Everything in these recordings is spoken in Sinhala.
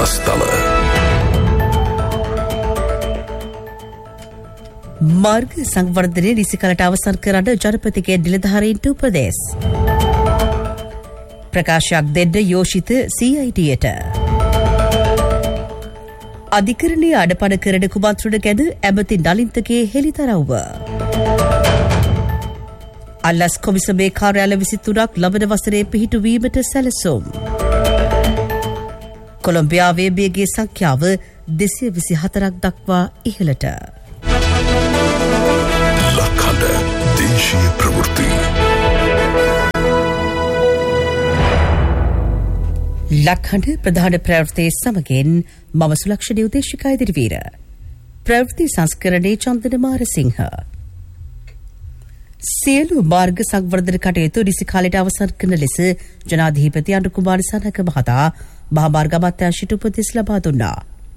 වලස්තල මාර්ග සංවර්ධනය නිසිකලට අවසන් කරන්න ජනපතිගේ නිලධාරීන්ට උපදෙස්. ප්‍රකාශයක් දෙන්න යෝෂිත CIDට. අධිකරණයේ අඩපණ කරන කුමන්ත්‍රණ ගැන ඇමති නලින්තගේ හෙළිදරව්ව. අල්ලස් කොමිසමේ කාර්යාල 23ක් ලබන වසරේ පිහිටුවීමට සැලසුම්. කොලොම්බියාවේ බේගේ සංඛ්‍යාව 224ක් දක්වා ඉහළට. ලක්හඬ දේශීය ප්‍රවෘත්ති. ලක්හඬ ප්‍රධාන ප්‍රවෘත්ති සමගින් මම සුලක්ෂණී උදේශිකා ඉදිරිවීර. ප්‍රවෘත්ති සංස්කරණයේ චන්දන මාරසිංහ. සියලු මාර්ග සංවර්ධන කටයුතු නිසි කාලයට අවසන් කරන ලෙස ජනාධිපති අනුර කුමාර සනක මහතා මහාමාර්ග අමාත්‍යාංශයට උපදෙස් ලබා දුන්නා.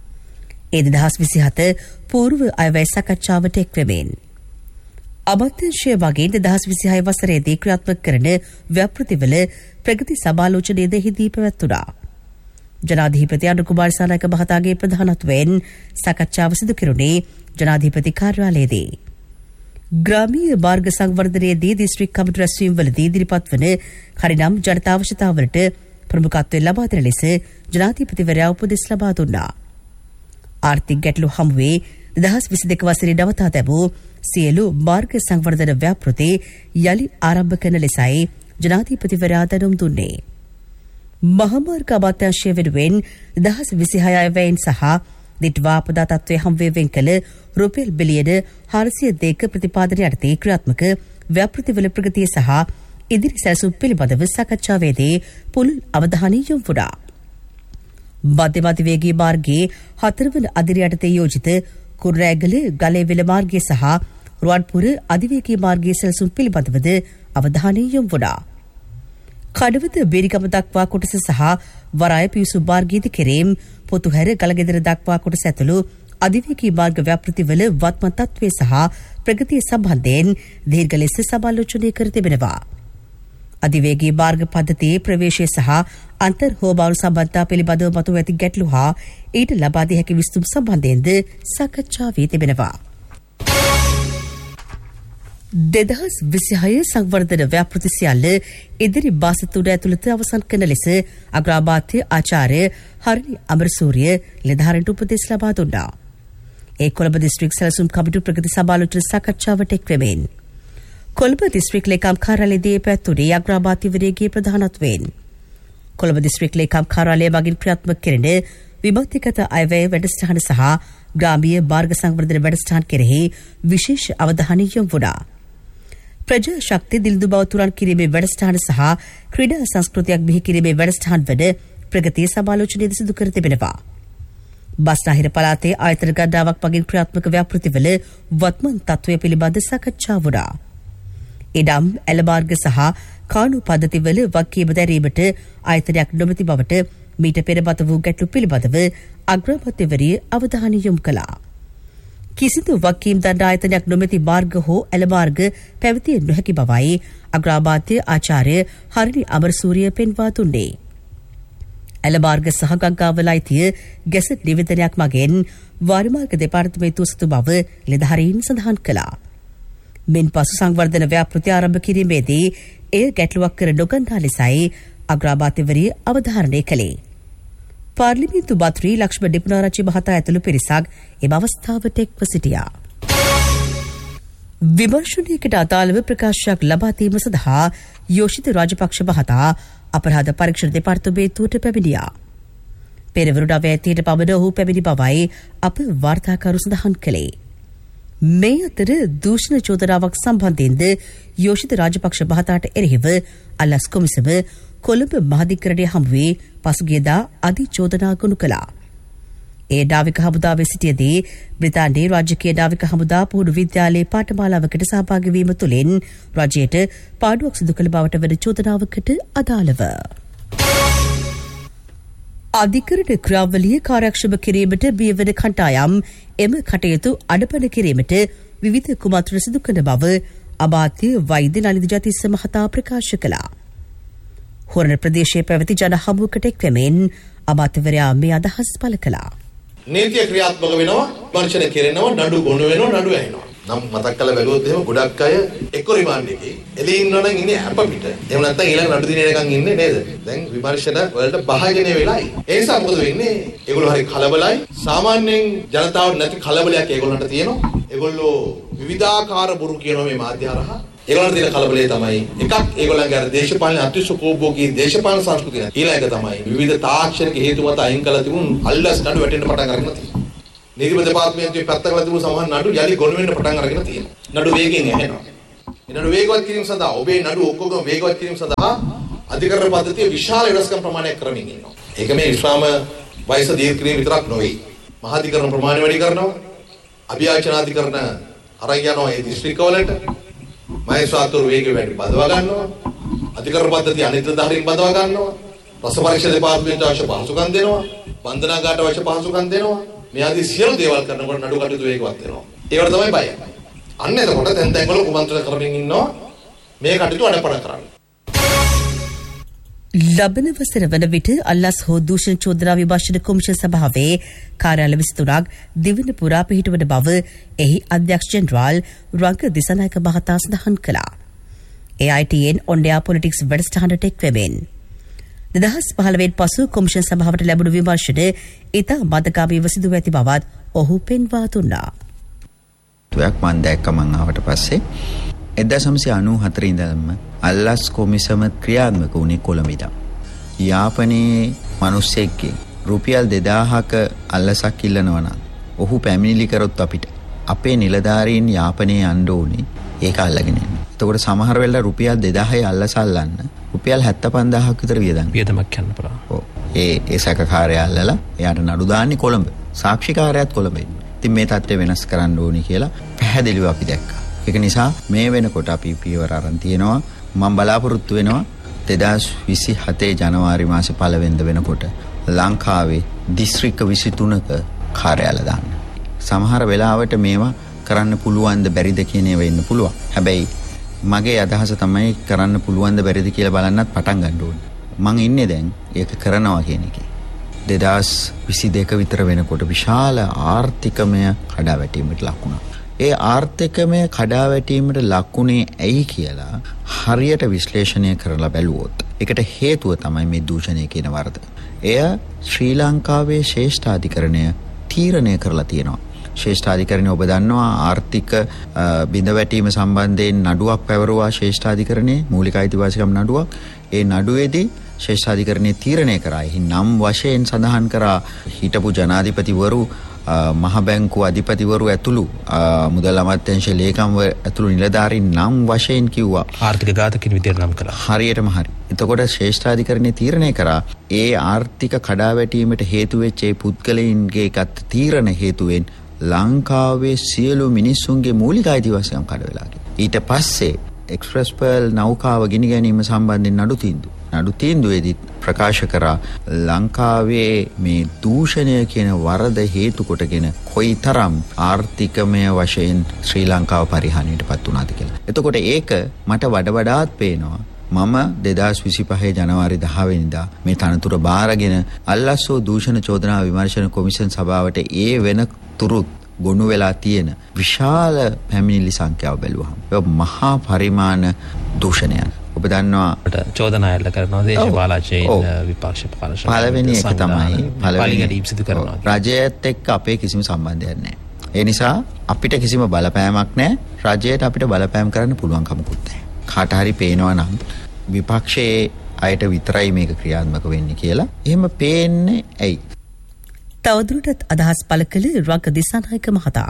2027 පූර්ව අයවැය සාකච්ඡාවට එක්වෙමින් අමාත්‍යාංශය වගේ 2026 වසරේදී ක්‍රියාත්මක කරන ව්‍යාපෘතිවල ප්‍රගති සමාලෝචනයේද හිදී පැවැත්වුණා. ජනාධිපති අනුර කුමාර සනක මහතාගේ ප්‍රධානත්වයෙන් සාකච්ඡාව සිදු කෙරුණේ ජනාධිපති කාර්යාලයේදී. ග්‍රාමීය මාර්ග සංවර්ධනයේදී දිස්ත්‍රික් කමිටු රැස්වීම්වලදී ඉදිරිපත් වන හරිනම් ජනතා අවශ්‍යතාවලට ප්‍රමුඛත්වය ලබා දෙන ලෙස ජනාධිපතිවරයා උපදෙස් ලබා දුන්නා. ආර්ථික ගැටලු හමුවේ 2022 වසරේ නවතා තැබූ සියලු මාර්ග සංවර්ධන ව්‍යාපෘති යළි ආරම්භ කරන ලෙසයි ජනාධිපතිවරයා දැනුම් දුන්නේ. මහාමාර්ග අමාත්‍යාංශය වෙනුවෙන් 2026 අයවැයෙන් සහ දිට්වා අපදා තත්ත්වයේ හමුවේ වෙන් කළ රුපියල් බිලියන 402 ප්‍රතිපාදන යටතේ ක්‍රියාත්මක ව්‍යාපෘතිවල ප්‍රගතිය සහ ඉදිරි සැලසුම් පිළිබඳව සාකච්ඡාවේදී පුළුල් අවධානය යොමු වුණා. මධ්‍යම අධිවේගී මාර්ගයේ 4 වන අදිරිය යටතේ යෝජිත කුර්රෑගල ගලේවිල මාර්ගය සහ රුවන්පුර අධිවේගී මාර්ගයේ සැලසුම් පිළිබඳවද අවධානය යොමු වුණා. කඩවත බේරිගම දක්වා කොටස සහ වරාය පිවිසුම් මාර්ගයේදී කෙරෙම් පොතුහැර ගලගෙදර දක්වා කොටස ඇතුළු අධිවේගී මාර්ග ව්‍යාපෘතිවල වත්මන් තත්ත්වය සහ ප්‍රගතිය සම්බන්ධයෙන් දීර්ඝ ලෙස සමාලෝචනය කර තිබෙනවා. අධිවේගී මාර්ග පද්ධතියේ ප්‍රවේශය සහ අන්තර් හෝබාරු සම්බන්ධතා පිළිබඳව මතුව ඇති ගැටලු හා ඊට ලබා දී හැකි විසඳුම් සම්බන්ධයෙන්ද සාකච්ඡා වී තිබෙනවා. 2026 සංවර්ධන ව්‍යාපෘති සියල්ල ඉදිරි මාස 3 ඇතුළත අවසන් කරන ලෙස අග්‍රාමාත්‍ය ආචාර්ය හරිනි අමරසූරිය නිලධාරීන්ට උපදෙස් ලබා දුන්නා. ඒ කොළඹ දිස්ත්‍රික් සැලසුම් කමිටු ප්‍රගති සමාලෝචන සාකච්ඡාවට එක්වෙමින් කොළඹ දිස්ත්‍රික් ලේකම් කාර්යාලයේදී පැවැත්වුණේ අග්‍රාමාත්‍යවරයාගේ ප්‍රධානත්වයෙන්. කොළඹ දිස්ත්‍රික් ලේකම් කාර්යාලය මගින් ක්‍රියාත්මක කෙරෙන විභක්තිගත අයවැය වැඩසටහන සහ ග්‍රාමීය මාර්ග සංවර්ධන වැඩසටහන් කෙරෙහි විශේෂ අවධානය යොමු වුණා. ප්‍රජා ශක්ති දිලිඳු බව තුරන් කිරීමේ වැඩසටහන සහ ක්‍රීඩා සංස්කෘතියක් බිහි කිරීමේ වැඩසටහන් වන ප්‍රගතිය සමාලෝචනයේද සිදු කර තිබෙනවා. බස්නාහිර පළාතේ ආයතන ගණනාවක් මගින් ක්‍රියාත්මක ව්‍යාපෘතිවල වත්මන් තත්ත්වය පිළිබඳ සාකච්ඡා වුණා. ඉඩම් ඇලමාර්ග සහ කාණු පද්ධතිවල වගකීම දැරීමට ආයතනයක් නොමැති බවට මීට පෙර මත වූ ගැටලු පිළිබඳව අග්‍රාමාත්‍යවරිය අවධානය යොමු කළා. කිසිදු වගකීම් දණ්ඩ ආයතනයක් නොමැති මාර්ග හෝ ඇලමාර්ග පැවතිය නොහැකි බවයි අග්‍රාමාත්‍ය ආචාර්ය හරිනි අමරසූරිය පෙන්වා දුන්නේ. ඇලමාර්ග සහ ගංගාවල අයිතිය ගැසට් නිවේදනයක් මගින් වාරිමාර්ග දෙපාර්තමේන්තුව සතු බව නිලධාරීන් සඳහන් කළා. මින් පසු සංවර්ධන ව්‍යාපෘති ආරම්භ කිරීමේදී එය ගැටලුවක් කර නොගන්නා ලෙසයි අග්‍රාමාත්‍යවරිය අවධාරණය කළේ. පාර්ලිමේන්තු මන්ත්‍රී ලක්ෂ්මන් නිපුණාරච්චි මහතා ඇතුළු පිරිසක් එම අවස්ථාවට එක්ව සිටියා. විමර්ශනයකට අදාළව ප්‍රකාශයක් ලබා දීම සඳහා යෝෂිත රාජපක්ෂ මහතා අපරාධ පරීක්ෂණ දෙපාර්තමේන්තුවට පැමිණියා. පෙරවරු 9 පමණ ඔහු පැමිණි බවයි අප වාර්තාකරු සඳහන් කළේ. මේ අතර දූෂණ චෝදනාවක් සම්බන්ධයෙන්ද යෝෂිත රාජපක්ෂ මහතාට එරෙහිව අල්ලස් කොමිසම කොළඹ මහාධිකරණයේ හමුවේ පසුගියදා අධිචෝදනා ගොනු කළා. ඒ නාවික හමුදාවේ සිටියදී බ්‍රිතාන්‍යයේ රාජකීය නාවික හමුදා පුහුණු විද්‍යාලයේ පාඨමාලාවකට සහභාගී වීම තුළින් රජයට පාඩුවක් සිදු කළ බවට වන චෝදනාවකට අදාළව අධිකරණ ක්‍රියාවලිය කාර්යක්ෂම කිරීමට බියවන කණ්ඩායම් එම කටයුතු අඩපණ කිරීමට විවිධ කුමන්ත්‍රණ සිදු කරන බව අමාත්‍ය වෛද්‍ය නලින්ද ජතිස්ස මහතා ප්‍රකාශ කළා. හොරණ ප්‍රදේශයේ පැවති ජන හමුවකට එක්වෙමින් අමාත්‍යවරයා මේ අදහස් පළ කළා. නීතිය ක්‍රියාත්මක වෙනවා, විමර්ශන කෙරෙනවා, නඩු ගොනු වෙනවා, නඩු ඇහෙනවා. නම් මතක් කරලා බැලුවොත් එහෙම ගොඩක් අය එක්ක රිමාන්ඩ් එකේ එළේ ඉන්නවනම් ඉන්නේ අප පිට. එහෙම නැත්නම් ඊළඟ නඩු දිනේ නිකන් ඉන්නේ නේද? දැන් විමර්ශන වලට භාජනය වෙලායි. ඒ නිසා මොකද වෙන්නේ? ඒගොල්ලෝ හරි කලබලයි. සාමාන්‍යයෙන් ජනතාවට නැති කලබලයක් ඒගොල්ලන්ට තියෙනවා. ඒගොල්ලෝ විවිධාකාර බොරු කියනවා මේ මාධ්‍ය හරහා. ඒගොල්ලන්ට තියෙන කලබලය තමයි එකක් ඒගොල්ලන්ගේ අර දේශපාලන අතිශෝකෝභෝගී දේශපාලන සංස්කෘතිය. ඊළඟ එක තමයි විවිධ තාක්ෂණික හේතු මත අයින් කළ තිබුණු අල්ලස් නඩු වැටෙන්න පටන් අරගෙන තියෙනවා. නීතිපති දෙපාර්තමේන්තුවේ පැත්තකට තිබුණු සමහර නඩු යලි ගොනු වෙන්න පටන් අරගෙන තියෙනවා. නඩු වේගෙන් ඇහෙනවා. මේ නඩු වේගවත් කිරීම සඳහා ඔබේ නඩු ඔක්කොගම වේගවත් කිරීම සඳහා අධිකරණ පද්ධතිය විශාල වෙනස්කම් ප්‍රමාණයක් කරමින් ඉන්නවා. ඒක මේ විශ්‍රාම වයස දීර්ඝ කිරීම විතරක් නෙවෙයි. මහාධිකරණ ප්‍රමාණය වැඩි කරනවා. අභියාචනාධිකරණ අරන් යනවා ඒ දිස්ත්‍රික්කවලට. මහේස්ත්‍රාත්වරු වේගය වැඩි බදවා ගන්නවා. අධිකරණ පද්ධතිය අනිත්‍යධාරීන් බදවා ගන්නවා. රස පරීක්ෂා දෙපාර්තමේන්තුව අවශ්‍ය පහසුකම් දෙනවා. බන්ධනාගාරට අවශ්‍ය පහසුකම් දෙනවා. මේ ආදී සියලු දේවල් කරනකොට නඩු කටයුතු වේගවත් වෙනවා. ඒවට තමයි බය. අන්න එතකොට දැන් වල කුමන්ත්‍රණ කරමින් ඉන්නවා මේ කටයුතු අඩපණ කරන්න. ලබන වසර වන විට අල්ලස් හෝ දූෂණ චෝදනා විමර්ශන කොමිෂන් සභාවේ කාර්යාල 23ක් දිවයින පුරා පිහිටවන බව එහි අධ්‍යක්ෂ ජෙනරාල් රංග දිසානායක මහතා සඳහන් කළා. AITN ඔන්ඩයා පොලිටික්ස් වැඩසටහනට එක්වෙමින් 2015 පසු කොමිෂන් සභාවට ලැබුණු විමර්ශන ඉතා මදකාමීව සිදුව ඇති බවත් ඔහු පෙන්වා දුන්නා. මම දැක්ක මං ආවට පස්සේ 1994 ඉඳන්ම අල්ලස් කොමිසම ක්‍රියාත්මක වුණේ කොළඹ ඉඳන්. යාපනයේ මිනිස්සෙක්ගේ රුපියල් 2000ක අල්ලසක් ඉල්ලනවා නම් ඔහු පැමිණිලි කරොත් අපිට අපේ නිලධාරීන් යාපනයේ යන්න ඕනේ ඒක අල්ලගෙන එන්න. එතකොට සමහර වෙලාවට රුපියල් 2000යි අල්ලස අල්ලන්න රුපියල් 75000ක් විතර වියදමක් යන්න පුළුවන්. ඔව්. ඒ සැකකාරයා අල්ලලා එයාට නඩු දාන්නේ කොළඹ. සාක්ෂිකාරයාත් කොළඹ ඉන්නේ. ඉතින් මේ තත්ත්වය වෙනස් කරන්න ඕනි කියලා පැහැදිලිව අපි දැක්කා. ඒක නිසා මේ වෙනකොට අපි පියවර අරන් තියෙනවා. මම බලාපොරොත්තු වෙනවා 2027 ජනවාරි මාසේ 1 වෙනිදා වෙනකොට ලංකාවේ දිස්ත්‍රික්ක 23ක කාර්යාල දාන්න. සමහර වෙලාවට මේවා කරන්න පුළුවන්ද බැරිද කියන ඒවා ඉන්න පුළුවන්. හැබැයි මගේ අදහස තමයි කරන්න පුළුවන්ද බැරිද කියලා බලන්නත් පටන් ගන්න ඕනේ. මං ඉන්නේ දැන් ඒක කරනවා කියන එකේ. 2022 විතර වෙනකොට විශාල ආර්ථිකමය කඩාවැටීමකට ලක් වුණා. ඒ ආර්ථිකමය කඩාවැටීමට ලක්ුණේ ඇයි කියලා හරියට විශ්ලේෂණය කරලා බැලුවොත් ඒකට හේතුව තමයි මේ දූෂණය කියන වරද. එය ශ්‍රී ලංකාවේ ශ්‍රේෂ්ඨාධිකරණය තීරණය කරලා තියෙනවා. ශ්‍රේෂ්ඨාධිකරණය ඔබ දන්නවා ආර්ථික බිඳවැටීම සම්බන්ධයෙන් නඩුවක් පැවරුවා ශ්‍රේෂ්ඨාධිකරණයේ මූලික අයිතිවාසිකම් නඩුවක්. ඒ නඩුවේදී ශ්‍රේෂ්ඨාධිකරණයේ තීරණය කරා. එහි නම් වශයෙන් සඳහන් කරා හිටපු ජනාධිපතිවරු මහ බැංකුව අධිපතිවරු ඇතුළු මුදල් අමාත්‍යාංශ ලේකම්ව ඇතුළු නිලධාරීන් නම් වශයෙන් කිව්වා ආර්ථික ඝාතකින් විදියට නම් කළා. හරියටම හරි. එතකොට ශ්‍රේෂ්ඨාධිකරණයේ තීරණය කරා ඒ ආර්ථික කඩාවැටීමට හේතු වෙච්ච ඒ පුද්ගලයින්ගේ ගත් තීරණ හේතුවෙන් ලංකාවේ සියලු මිනිස්සුන්ගේ මූලික අයිතිවාසිකම් කඩ වෙලා ගියා. ඊට පස්සේ එක්ස්ප්‍රස් පර්ල් නෞකාව ගිනි ගැනීම සම්බන්ධයෙන් නඩු තීන්දුවේදී ප්‍රකාශ කරා ලංකාවේ මේ දූෂණය කියන වරද හේතු කොටගෙන කොයිතරම් ආර්ථිකමය වශයෙන් ශ්‍රී ලංකාව පරිහානියටපත් වුණාද කියලා. එතකොට ඒක මට වඩාත් පේනවා. මම 2025 ජනවාරි 10 වෙනිදා මේ තනතුර බාරගෙන අල්ලස්සෝ දූෂණ චෝදනා විමර්ශන කොමිෂන් සභාවට ඒ වෙන තුරුත් ගොනු වෙලා තියෙන විශාල පැමිණිලි සංඛ්‍යාව බැලුවහම ඒක මහා පරිමාණ දූෂණයක්. ඔබ දන්නවා චෝදනා එල්ල කරනවා දේශපාලකයන් විපක්ෂ පාලක. පළවෙනි එක තමයි පළවෙනි සිදු කරනවා. රජයත් එක්ක අපේ කිසිම සම්බන්ධයක් නැහැ. ඒ නිසා අපිට කිසිම බලපෑමක් නැහැ. රජයට අපිට බලපෑම් කරන්න පුළුවන් කමකුත් නැහැ. කාට හරි පේනවා නම් විපක්ෂයේ අයට විතරයි මේක ක්‍රියාත්මක වෙන්නේ කියලා. එහෙම පේන්නේ ඇයි? තවදුරටත් අදහස් පළ කළ රංග දිසානායක මහතා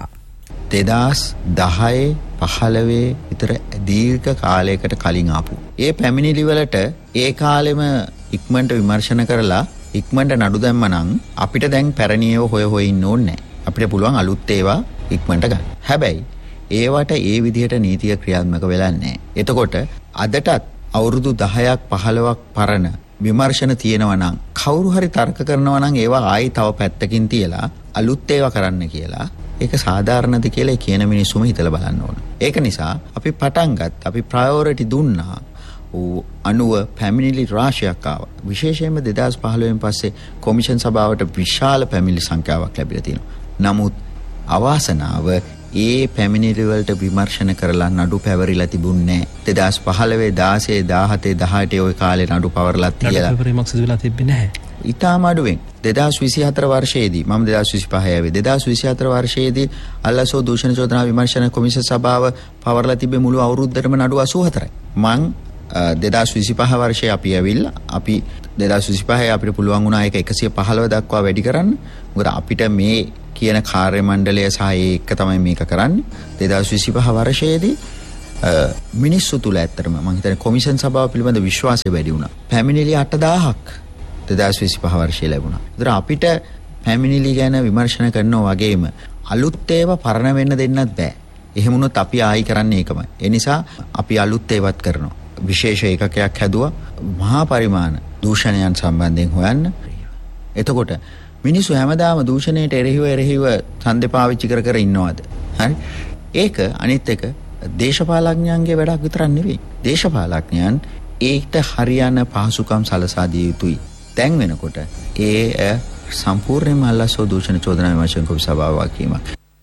2010-15 විතර දීර්ඝ කාලයකට කලින් ආපු ඒ පැමිණිලි වලට ඒ කාලෙම ඉක්මනට විමර්ශන කරලා ඉක්මනට නඩු දැම්ම නම් අපිට දැන් පැරණියව හොය ඉන්න ඕනේ නැහැ. අපිට පුළුවන් අලුත් ඒවා ඉක්මනට ගන්න. හැබැයි ඒවට ඒ විදිහට නීතිය ක්‍රියාත්මක වෙලා නැහැ. එතකොට අදටත් අවුරුදු 10ක් 15ක් පරණ විමර්ශන තියෙනවා නම් කවුරු හරි තර්ක කරනවා නම් ඒවා ආයි තව පැත්තකින් තියලා අලුත් ඒවා කරන්න කියලා ඒක සාධාරණද කියලා කියන මිනිස්සුම හිතලා බලන්න ඕන. ඒක නිසා අපි පටන් ගත්ත අපි ප්‍රයොරිටි දුන්නා අනුව පැමිණිලි රාශියක් ආවා. විශේෂයෙන්ම 2015 පස්සේ කොමිෂන් සභාවට විශාල පැමිණිලි සංඛ්‍යාවක් ලැබිලා තියෙනවා. නමුත් අවාසනාව ඒ පැමිණිලි වලට විමර්ශන කරලා නඩු පැවරිලා තිබුණේ නැහැ. 2015 16 17 18 ওই කාලේ නඩු පවරලා තියලා. නඩු පැවරීමක් සිදු වෙලා තිබෙන්නේ නැහැ. ඉතාම අඩුවෙන් 2024 වර්ෂයේදී මම 2025 ආවේ 2024 වර්ෂයේදී අල්ලාසෝ දූෂණ චෝදනා විමර්ශන කොමිෂන් සභාව පවරලා තිබෙ මුළු අවුරුද්දටම නඩු 84යි. මං 2025 වර්ෂයේ අපි ඇවිල්ලා අපි 2025 අපිට පුළුවන් වුණා ඒක 115 දක්වා වැඩි කරන්න. මොකද අපිට මේ කියන කාර්ය මණ්ඩලය සහ ඒක තමයි මේක කරන්නේ. 2025 වර්ෂයේදී මිනිස්සු තුල ඇත්තටම මම හිතන්නේ කොමිෂන් සභාව පිළිබඳ විශ්වාසය වැඩි වුණා. පැමිණිලි 8000ක් 2025 වර්ෂයේ ලැබුණා. ඒතර අපිට පැමිණිලි ගැන විමර්ශන කරනවා වගේම අලුත් ඒවා පරණ වෙන්න දෙන්නත් බෑ. එහෙම වුණොත් අපි ආයි කරන්නේ ඒකමයි. ඒ නිසා අපි අලුත් ඒවත් කරනවා. විශේෂ ඒකකයක් හැදුවා මහා පරිමාණ දූෂණයන් සම්බන්ධයෙන් හොයන්න. එතකොට මිනිස්සු හැමදාම දූෂණයට එරෙහිව ඡන්දේ පාවිච්චි කර ඉන්නවද? හරි. ඒක අනිත් එක දේශපාලඥයන්ගේ වැඩක් විතරක් නෙවෙයි. දේශපාලඥයන් ඒකට හරියන පහසුකම් සලසා දිය යුතුයි. දැන් වෙනකොට ඒ සම්පූර්ණයෙන්ම අල්ලාසෝ දූෂණ චෝදනා විමර්ශන කොමිසම සභාව වගකීමක්.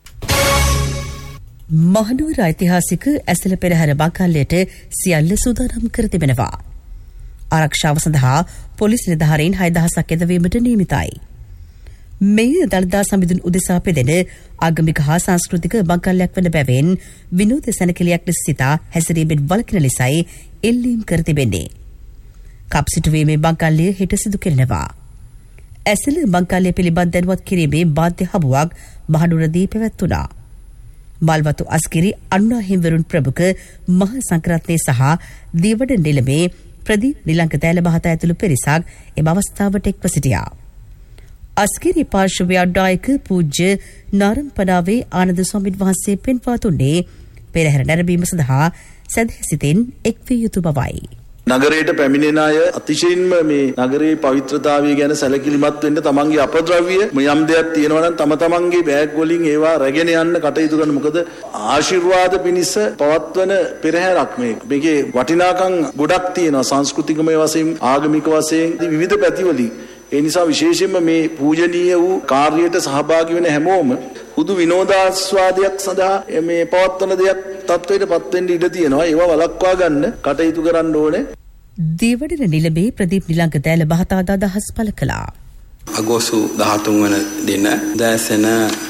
මහනුවර ඓතිහාසික ඇසළ පෙරහැර බංකල්ලයට සියල්ල සූදානම් කර තිබෙනවා. ආරක්ෂාව සඳහා පොලිස් නිලධාරීන් 6000ක් යොදවීමට නියමිතයි. මෙය දළදා සමිඳුන් උදෙසා පෙදෙන ආගමික හා සංස්කෘතික බංකල්ලයක් වන බැවින් විනෝද සැනකෙළියක් ලෙස සිතා හැසිරීමෙන් වළකින ලෙසයි එල්ලීම් කර තිබෙන්නේ. කප්සිටුවීමේ බංකල්ලය හෙට සිදු කෙරෙනවා. ඇසළ බංකල්ලය පිළිබඳ දැනුවත් කිරීමේ බාධ්‍ය හමුවක් මහනුවරදී පැවැත්වුණා. මල්වතු අස්කිරි අනුරා හිමිවරුන් ප්‍රමුඛ මහ සංඝරත්නයේ සහ දීවඩ නිලමේ ප්‍රදීප් නිලංග දෑල මහතා ඇතුළු පිරිසක් එම අවස්ථාවට එක්ව සිටියා. අස්කිරි පාර්ශවයේ අධ්‍යක්ෂ පූජ්‍ය නාරම්පනාවේ ආනන්ද ස්වාමීන් වහන්සේ පෙන්වා දුන්නේ පෙරහැර නැරඹීම සඳහා සදහසිතින් එක් විය යුතු බවයි. නගරයට පැමිණෙන අය අතිශයින්ම මේ නගරයේ පවිත්‍රතාවය ගැන සැලකිලිමත් වෙන්න තමන්ගේ අපද්‍රව්‍ය යම් දෙයක් තියෙනවා නම් තමන්ගේ බෑග් වලින් ඒවා රැගෙන යන්න කටයුතු කරන. මොකද ආශිර්වාද පිණිස පවත්වන පෙරහැරක් මේක. මේකේ වටිනාකම් ගොඩක් තියෙනවා සංස්කෘතිකමය වශයෙන් ආගමික වශයෙන් විවිධ පැතිවලින්. ඒ නිසා විශේෂයෙන්ම මේ පූජනීය වූ කාර්යයට සහභාගී වෙන හැමෝම පුදු විනෝදාස්වාදයක් සඳහා මේ පවත්වන දෙයක් තත්වයට පත් වෙන්න ඉඩ තියෙනවා. ඒවා වළක්වා ගන්න කටයුතු කරන්න ඕනේ. දීවඩන නිලමේ ප්‍රදීප් නිලංග දෑල මහතා අදහස් පළ කළා. අගෝස්තු 13 වන දින දැසෙන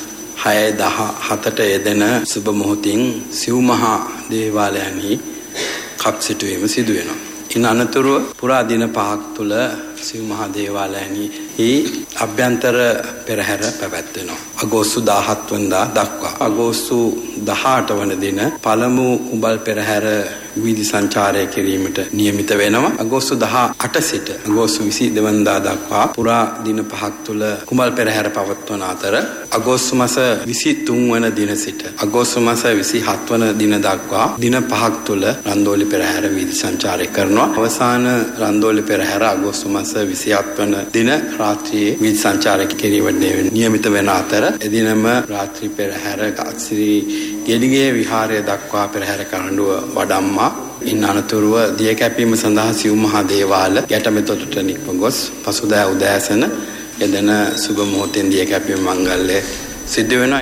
6:17ට යෙදෙන සුබ මොහොතින් සිව් මහා දේවාලයන්හි කප් සිටුවීම සිදු වෙනවා. ඉන් අනතුරුව පුරා දින 5ක් තුල සිව් මහා දේවාලයන්හි අභ්‍යන්තර පෙරහැර පැවැත්වෙනවා. අගෝස්තු 17 වනදා දක්වා. අගෝස්තු 18 වන දින පළමු කුඹල් පෙරහැර වීදි සංචාරය කිරීමට නියමිත වෙනවා. අගෝස්තු 18 සිට අගෝස්තු 22 වනදා දක්වා පුරා දින 5ක් තුල කුඹල් පෙරහැර පවත්වන අතර අගෝස්තු මාස 23 වන දින සිට අගෝස්තු මාස 27 වන දින දක්වා දින 5ක් තුල රන්දෝලි පෙරහැර වීදි සංචාරය කරනවා. අවසාන රන්දෝලි පෙරහැර අගෝස්තු මාස 27 වන දින රාත්‍රියේ වීදි සංචාරය කිරීමට නියමිත වෙන අතර එදිනම රාත්‍රී පෙරහැර අක්සිරි ගෙඩිගේ විහාරය දක්වා පෙරහැර කරඬුව වඩම්මා. ඉන් අනතුරුව දිය කැපීම සඳහා සිව් මහා දේවාල ගැටමෙතොටට නික්ම ගොස් පසුදෑ උදෑසන එදෙන සුබ මොහොතෙන් දිය කැපීම මංගල්‍ය සිදු වෙනවා.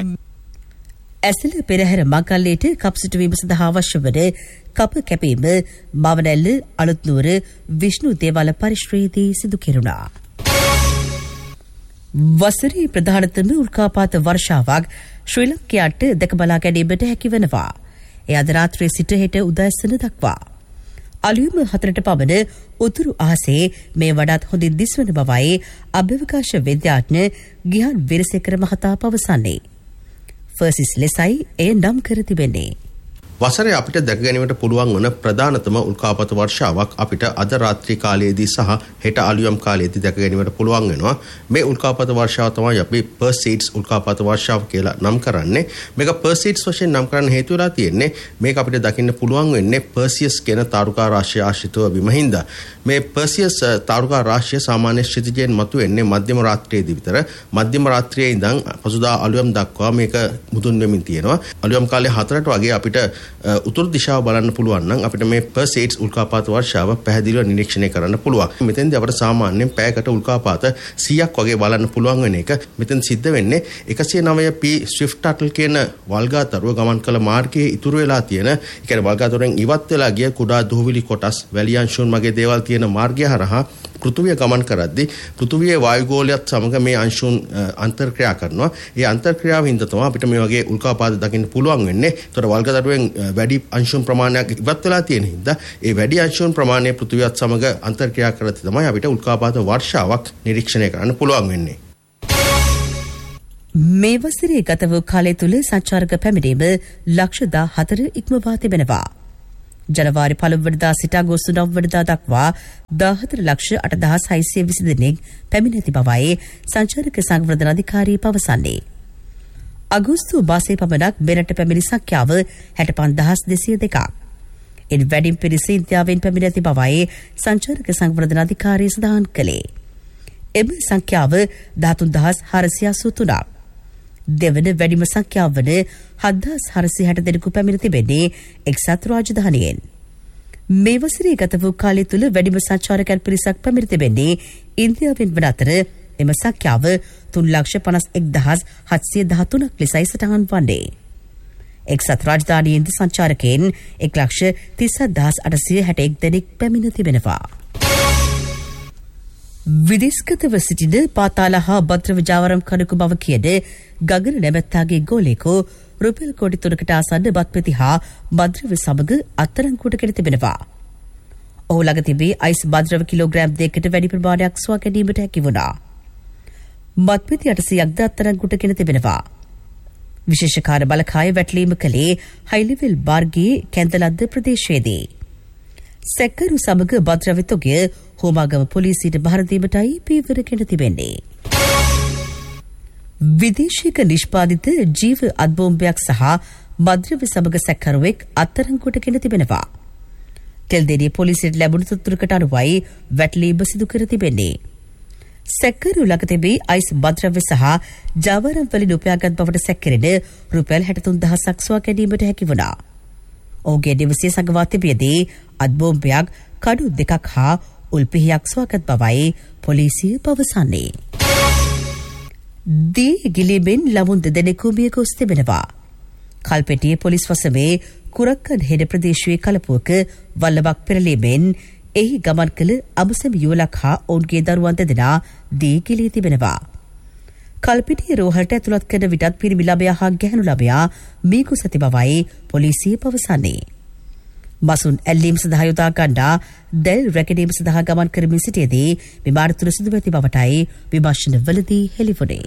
ඇසළ පෙරහැර මංගල්‍යයට කප් සිටුවීම සඳහා අවශ්‍ය වන කප කැපීම බවනැල්ල අලුත්නුවර විෂ්ණු දේවාල පරිශ්‍රයේදී සිදු කෙරුණා. වසරේ ප්‍රධානතම උල්කාපාත වර්ෂාවක් ශ්‍රී ලංකාවට දැක බලා ගැනීමට හැකි වෙනවා. එය අද රාත්‍රියේ සිට හෙට උදෑසන දක්වා. අලුයම 4ට පමණ උතුරු අහසේ මේ වඩාත් හොඳින් දිස්වන බවයි අභ්‍යවකාශ විද්‍යාඥ ගිහාන් විරසේකර මහතා පවසන්නේ. ෆර්සිස් ලෙසයි එය නම් කර තිබෙන්නේ. වසරේ අපිට දැක ගැනීමට පුළුවන් වන ප්‍රධානතම උල්කාපාත වර්ෂාවක් අපිට අද රාත්‍රී කාලයේදී සහ හෙට අලුයම් කාලයේදී දැක ගැනීමට පුළුවන් වෙනවා. මේ උල්කාපාත වර්ෂාව තමයි අපි පර්සීඩ්ස් උල්කාපාත වර්ෂාව කියලා නම් කරන්නේ. මේක පර්සීඩ්ස් වශයෙන් නම් කරන්න හේතු වෙලා තියෙන්නේ මේක අපිට දකින්න පුළුවන් වෙන්නේ පර්සියස් කියන තාරුකා රාශිය ආශ්‍රිතව බිමහින්ද. මේ පර්සියස් තාරුකා රාශිය සාමාන්‍ය ක්ෂිතිජයෙන් මතුවෙන්නේ මධ්‍යම රාත්‍රියේදී විතර. මධ්‍යම රාත්‍රියේ ඉඳන් පසුදා අලුයම් දක්වා මේක මුදුන් වෙමින් තියෙනවා. අලුයම් කාලේ 4ට වගේ අපිට උතුරු දිශාව බලන්න පුළුවන් නම් අපිට මේ පර්සේඩ්ස් උල්කාපාත වර්ෂාව පැහැදිලිව නිරීක්ෂණය කරන්න පුළුවන්. මෙතෙන්දී අපිට සාමාන්‍යයෙන් පැයකට උල්කාපාත 100ක් වගේ බලන්න පුළුවන් වෙන එක. මෙතෙන් සිද්ධ වෙන්නේ 109P ස්විෆ්ට් ටර්ටල් කියන වල්ගාතරුව ගමන් කළ මාර්ගයේ ඉතුරු වෙලා තියෙන, ඒ කියන්නේ වල්ගාතරුවෙන් ඉවත් වෙලා ගිය කුඩා දුහවිලි කොටස්, වැලි අංශුන් වගේ දේවල් තියෙන මාර්ගය හරහා පෘථුවිය ගමන් කරද්දී පෘථුවියේ වායුගෝලයත් සමග මේ අංශුන් අන්තර්ක්‍රියා කරනවා. ඒ අන්තර්ක්‍රියාව හින්දා තමයි අපිට මේ වගේ උල්කාපාත දකින්න පුළුවන් වෙන්නේ. ඒතර වල්ගදරුවෙන් වැඩි අංශුන් ප්‍රමාණයක් ඉවත් වෙලා තියෙන හින්දා ඒ වැඩි අංශුන් ප්‍රමාණය පෘථුවියත් සමග අන්තර්ක්‍රියා කරද්දී තමයි අපිට උල්කාපාත වර්ෂාවක් නිරීක්ෂණය කරන්න පුළුවන් වෙන්නේ. මේ වසරේ ගත වූ කාලය තුල සංචාරක පැමිණීම ලක්ෂ 14 ඉක්මවා තිබෙනවා. ජනවාරි 1 වෙනිදා සිට අගෝස්තු 9 වෙනිදා දක්වා 14,8620 දෙනෙක් පැමිණ ඇති බවයි සංචාරක සංවර්ධන අධිකාරිය පවසන්නේ. අගෝස්තු මාසයේ පමණක් මෙරට පැමිණි සංඛ්‍යාව 65,202ක්. ඉන් වැඩිම පිරිස ඉන්දියාවෙන් පැමිණ ඇති බවයි සංචාරක සංවර්ධන අධිකාරිය සඳහන් කළේ. එම සංඛ්‍යාව 13,483ක්. දෙවන වැඩිම සංඛ්‍යාව වන 7,460 දෙනෙකු පැමිණ තිබෙන්නේ එක්සත් රාජධානියෙන්. මේ වසරේ ගත වූ කාලය තුල වැඩිම සංචාරකයන් පිරිසක් පැමිණ තිබෙන්නේ ඉන්දියාවෙන් වන අතර එම සංඛ්‍යාව 3,51,713ක් ලෙසයි සටහන් වන්නේ. එක්සත් රාජධානියෙන් සංචාරකයන් 1,37,861 දෙනෙක් පැමිණ තිබෙනවා. විදේශගතව සිටින පාතාල හා භද්‍රව ජාවාරම් කණකු බව කියන ගගන නැමැත්තාගේ ගෝලෙකෝ රුපියල් කෝටි 3කට ආසන්න බත්පෙති හා භද්‍රව සමග අත්අඩංගුවට ගෙන තිබෙනවා. ඔහු ළඟ තිබී අයිස් භද්‍රව කිලෝග්‍රෑම් 2කට වැඩි ප්‍රමාණයක් සොයා ගැනීමට හැකි වුණා. බත්පෙති 800ක්ද අත්අඩංගුවට ගෙන තිබෙනවා. විශේෂකාර බලකාය වැටලීම කළේ හයිලෙවල් බාර්ගයේ කැන්දලද්ද ප්‍රදේශයේදී. සැකරු සමග භද්‍රවිතෝගය හෝමාගම පොලිසියට බහර දීමටයි පීවරගෙන තිබෙන්නේ. විදේශික නිෂ්පාදිත ජීව අත්බෝම්බයක් සහ භද්‍රව සමග සැකරුවෙක් අත්අඩංගුවට ගෙන තිබෙනවා. තෙල්දෙණිය පොලිසියට ලැබුණු තොරතුරකට අනුවයි වැටලීම සිදු කර තිබෙන්නේ. සැකරු ළඟ තිබී අයිස් භද්‍රව සහ ජාවාරම් වලින් උපයාගත් බවට සැකරෙන රුපියල් 63,000ක් සොයා ගැනීමට හැකි වුණා. ඔහුගේ නිවසේ සඟවා තිබියදී අත්බෝම්බයක් කඩු 2ක් හා උල්පිහියක් සොයාගත් බවයි පොලිසිය පවසන්නේ. දී ගිලීමෙන් ළමුන් දෙදෙනෙකු මිය ගොස් තිබෙනවා. කල්පෙටියේ පොලිස් වසමේ කුරක්කන් හෙඩ ප්‍රදේශයේ කලපුවක වල්ලබක් පෙරලීමෙන් එහි ගමන් කළ අමුසැමි යුවලක් හා ඔවුන්ගේ දරුවන් දෙදෙනා දී ගිලී තිබෙනවා. කල්පිටියේ රෝහලට ඇතුළත් කරන විටත් පිරිමි ළමයා හා ගැහැණු ළමයා මිය ගොස් ඇති බවයි පොලිසිය පවසන්නේ. මසුන් ඇල්ලීම සඳහා යොදා ගන්නා දැල් රැකීම සඳහා ගමන් කරමින් සිටියේදී විමාන තුන සිදු ඇති බවටයි විමර්ශනවලදී හෙළිවුණේ.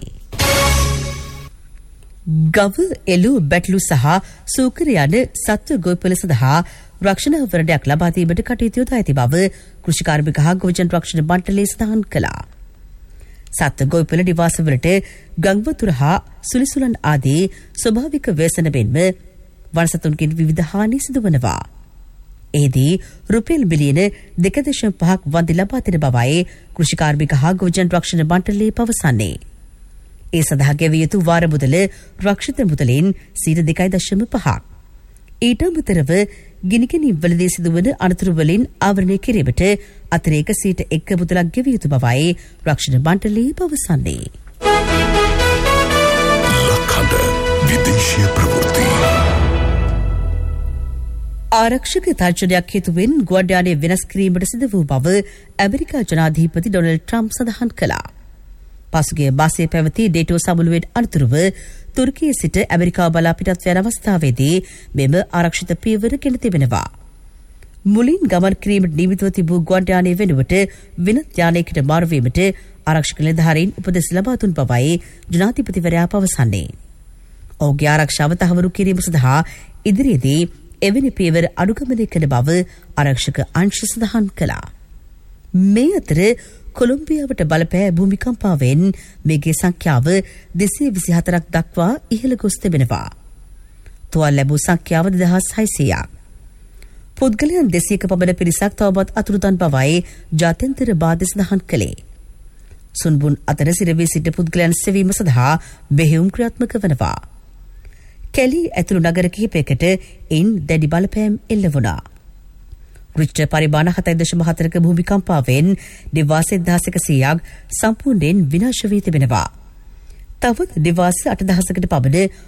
ගව එළු බැටළු සහ සූකර යන සත්ව ගොවිපළ සඳහා රක්ෂණ ආවරණයක් ලබා දීමට කටයුතු යොදා ඇති බව කෘෂි කාර්මික හා ගොවිජන රක්ෂණ මණ්ඩලය සඳහන් කළා. සත්ව ගොවිපළ නිවාසවලට ගංවතුර හා සුලිසුලන් ආදී ස්වභාවික ව්‍යසන මෙන්ම වනසතුන්ගෙන් විවිධ හානි සිදුවනවා. එහිදී රුපියල් බිලියන 2.5ක් වන්දි ලබා දෙන බවයි කෘෂි කාර්මික හා ගොවිජන රක්ෂණ මණ්ඩලය පවසන්නේ. ඒ සඳහා ගෙවිය යුතු වාර මුදල රක්ෂිත මුදලින් 2.5%ක්. ඊට අමතරව ගිනිගැනීම් වලදී සිදුවන අනතුරු වලින් ආවරණය කිරීමට අතිරේක 1% මුදලක් ගෙවිය යුතු බවයි රක්ෂණ මණ්ඩලය පවසන්නේ. ලක්හඬ විදේශීය ප්‍රවෘත්ති. ආරක්ෂක තර්ජනයක් හේතුවෙන් ගුවන්යානය වෙනස් කිරීමට සිදු වූ බව ඇමරිකා ජනාධිපති ඩොනල්ඩ් ට්‍රම්ප් සඳහන් කළා. පසුගිය මාසයේ පැවති ඩේටෝ සමුළුවෙන් අනතුරුව තුර්කියේ සිට ඇමරිකාව බලා පිටත් වන අවස්ථාවේදී මෙම ආරක්ෂිත පියවර ගෙන තිබෙනවා. මුලින් ගමන් කිරීමට නියමිතව තිබූ ගුවන්යානය වෙනුවට වෙනත් යානයකට මාරු වීමට ආරක්ෂක නිලධාරීන් උපදෙස් ලබා දුන් බවයි ජනාධිපතිවරයා පවසන්නේ. ඔහුගේ ආරක්ෂාව තහවුරු කිරීම සඳහා ඉදිරියේදී එවැනි පියවර අනුගමනය කළ බව ආරක්ෂක අංශ සඳහන් කළා. මේ අතර කොලොම්බියාවට බලපෑ භූමිකම්පාවෙන් මේගේ සංඛ්‍යාව 224ක් දක්වා ඉහළ ගොස් තිබෙනවා. තුවාල ලැබූ සංඛ්‍යාව 2600ක්. පුද්ගලයන් 200ක පමණ පිරිසක් තවමත් අතුරුදන් බවයි ජාත්‍යන්තර බාධ සඳහන් කළේ. සුන්බුන් අතර සිරවී සිට පුද්ගලයන් සෙවීම සඳහා බෙහෙවුම් ක්‍රියාත්මක වනවා. කැලි ඇතුළු නගර කිහිපයකට එයින් දැඩි බලපෑම් එල්ල වුණා. රිච්ටර් පරිමාණ 7.4ක භූමිකම්පාවෙන් නිවාස 1100ක් සම්පූර්ණයෙන් විනාශ වී තිබෙනවා. තවත් නිවාස 8000කට පමණ